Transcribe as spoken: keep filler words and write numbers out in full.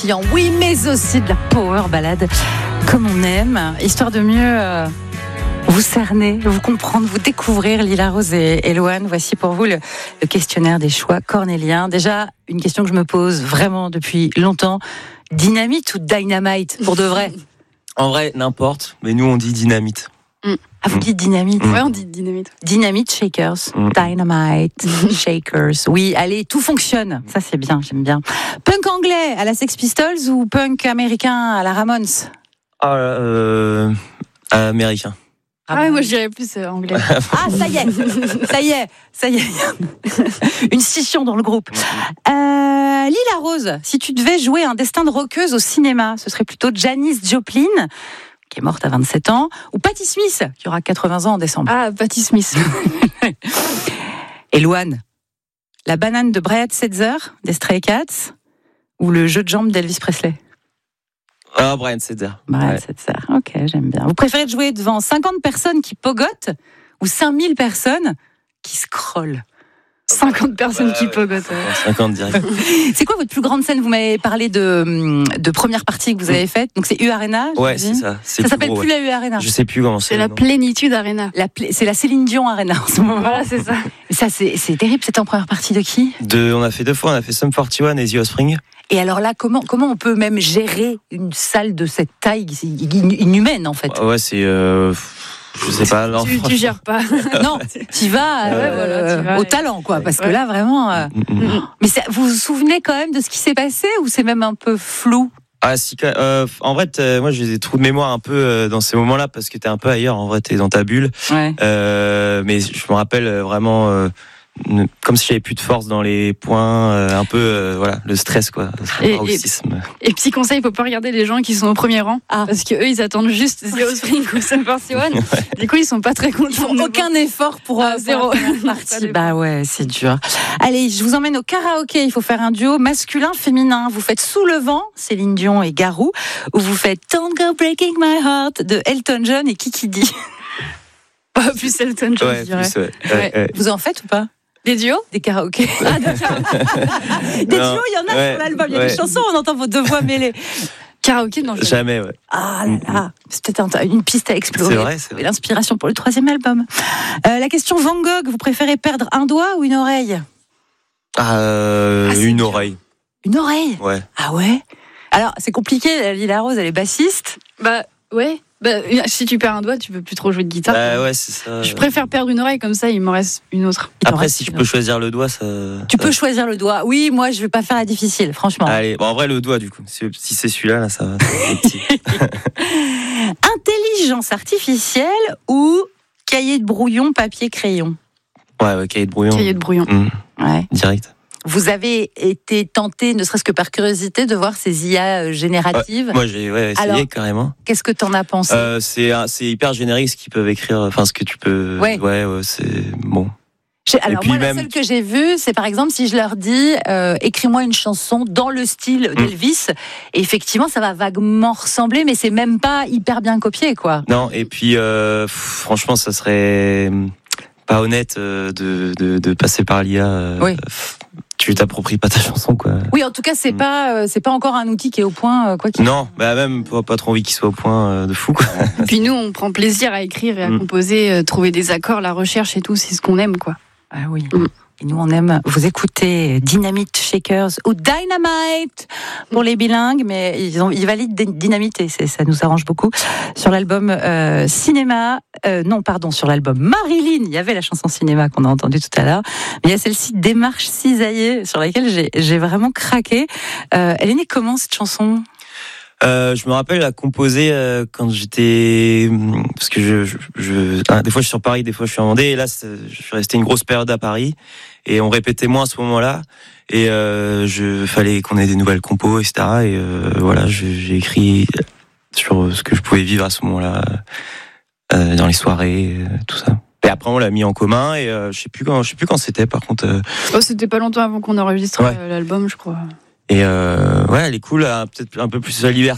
Oui, mais aussi de la power ballade comme on aime, histoire de mieux euh, vous cerner, vous comprendre, vous découvrir. Lila Rose et Eloane, voici pour vous le, le questionnaire des choix cornéliens. Déjà, une question que je me pose vraiment depuis longtemps, dynamite ou dynamite pour de vrai? En vrai, n'importe, mais nous on dit dynamite. Mm. Ah, vous dites dynamite? Ouais, on dit dynamite. Dynamite shakers, mm. Dynamite shakers. Oui, allez, tout fonctionne. Ça, c'est bien, j'aime bien. Punk anglais à la Sex Pistols ou punk américain à la Ramones? Ah, euh, américain. Ah, ah ouais, moi je dirais plus euh, anglais. Ah, ça y est, ça y est, ça y est. Une scission dans le groupe. Euh, Lila Rose, si tu devais jouer un destin de rockeuse au cinéma, ce serait plutôt Janis Joplin, qui est morte à vingt-sept ans, ou Patti Smith, qui aura quatre-vingts ans en décembre. Ah, Patti Smith. Eloane, la banane de Brad Setzer, des Stray Cats, ou le jeu de jambes d'Elvis Presley? Ah, Brian Setzer. Brian ouais. Setzer, ok, j'aime bien. Vous préférez jouer devant cinquante personnes qui pogotent ou cinq mille personnes qui scrollent? cinquante personnes ouais, qui ouais. pogotent. Ouais. cinquante direct. C'est quoi votre plus grande scène? Vous m'avez parlé de, de première partie que vous avez faite. Donc c'est U Arena. Ouais, c'est ça. C'est ça s'appelle gros, plus ouais. la U Arena. Je sais plus comment c'est. C'est la Plénitude Arena. La pl- c'est la Céline Dion Arena en ce moment. Voilà, c'est ça. Ça, c'est, c'est terrible. C'était en première partie de qui? De, on a fait deux fois. On a fait Sum quarante et un et The Offspring. Et alors là, comment, comment on peut même gérer une salle de cette taille inhumaine, en fait? Ouais, c'est... Euh, je sais pas. Alors, tu, tu gères pas. Non, tu vas, euh, ouais, voilà, t'y vas au talent, quoi. Parce ouais. que là, vraiment... Euh... Mm-hmm. Mais ça, vous vous souvenez quand même de ce qui s'est passé ou c'est même un peu flou? Ah si, euh, en vrai, moi j'ai des trous de mémoire un peu euh, dans ces moments-là parce que t'es un peu ailleurs. En vrai, t'es dans ta bulle. Ouais. Euh, mais je me rappelle vraiment... Euh, comme si j'avais plus de force dans les points, euh, un peu euh, voilà, le stress quoi, et, et, et petit conseil, il faut pas regarder les gens qui sont au premier rang ah. parce que eux ils attendent juste The Offspring ou Sum quarante et un. Ouais. Du coup ils sont pas très contents. Ils font aucun effort pour ah, zéro partie. Bah ouais, c'est dur. Allez, je vous emmène au karaoké. Il faut faire un duo masculin-féminin. Vous faites Sous le vent, Céline Dion et Garou, ou vous faites Don't Go Breaking My Heart de Elton John et Kiki D. Oh, plus Elton John, ouais, je dirais. Plus, ouais. Ouais, ouais. Vous en faites ou pas? Des duos? Des karaokés. Ah, des duos, il y en a ouais, sur l'album. Il y a ouais. des chansons, on entend vos deux voix mêlées. Karaoké, non, jamais, ouais. Ah là là, c'était une piste à explorer. C'est vrai, c'est vrai. L'inspiration pour le troisième album. Euh, la question Van Gogh, vous préférez perdre un doigt ou une oreille? euh, ah, Une dur. oreille. Une oreille? Ouais. Ah ouais? Alors, c'est compliqué, Lila Rose, elle est bassiste. Bah, ouais. Bah, si tu perds un doigt, tu peux plus trop jouer de guitare. Bah ouais, c'est ça. Je préfère perdre une oreille, comme ça, il m'en reste une autre. Après, si tu peux choisir le doigt, ça. Tu ça... peux choisir le doigt. Oui, moi, je vais pas faire la difficile, franchement. Allez, bon, en vrai, le doigt, du coup. Si c'est celui-là, là, ça va. Intelligence artificielle ou cahier de brouillon, papier, crayon? Ouais, ouais, cahier de brouillon. Cahier de brouillon. Mmh. Ouais. Direct. Vous avez été tenté, ne serait-ce que par curiosité, de voir ces I A génératives? Ouais, moi, j'ai ouais, essayé. Alors, carrément. Qu'est-ce que t'en as pensé? euh, c'est, c'est hyper générique ce qu'ils peuvent écrire. Enfin, ce que tu peux. Ouais, ouais, ouais c'est bon. J'ai, alors, moi, même... la seule que j'ai vue, c'est par exemple si je leur dis euh, écris-moi une chanson dans le style d'Elvis. Mmh. Et effectivement, ça va vaguement ressembler, mais c'est même pas hyper bien copié, quoi. Non, et puis, euh, franchement, ça serait pas honnête euh, de, de, de passer par l'I A. Euh, oui. Tu t'appropries pas ta chanson, quoi. Oui, en tout cas, c'est mmh. pas, euh, c'est pas encore un outil qui est au point, euh, quoi qu'il. Non, bah même pas, pas trop envie qu'il soit au point euh, de fou, quoi. Puis nous, on prend plaisir à écrire et à mmh. composer, euh, trouver des accords, la recherche et tout, c'est ce qu'on aime, quoi. Ah oui. Mmh. Et nous, on aime vous écouter Dynamite Shakers ou Dynamite pour les bilingues, mais ils, ont, ils valident Dynamite et c'est, ça nous arrange beaucoup. Sur l'album euh, Cinéma, euh, non, pardon, sur l'album Marilyn, il y avait la chanson Cinéma qu'on a entendue tout à l'heure, mais il y a celle-ci Démarche cisaillée sur laquelle j'ai, j'ai vraiment craqué. Euh, elle est née comment cette chanson ? Euh, je me rappelle la composer euh, quand j'étais parce que je, je, je ah, des fois je suis sur Paris, des fois je suis en Vendée et là je suis resté une grosse période à Paris et on répétait moins à ce moment-là et euh, je fallait qu'on ait des nouvelles compos et cetera et euh, voilà je, j'ai écrit sur ce que je pouvais vivre à ce moment-là euh, dans les soirées euh, tout ça. Et après on l'a mis en commun et euh, je sais plus quand je sais plus quand c'était par contre. Euh... Oh, c'était pas longtemps avant qu'on enregistre ouais. l'album je crois. Et euh, ouais, elle est cool, peut-être un peu plus liberté.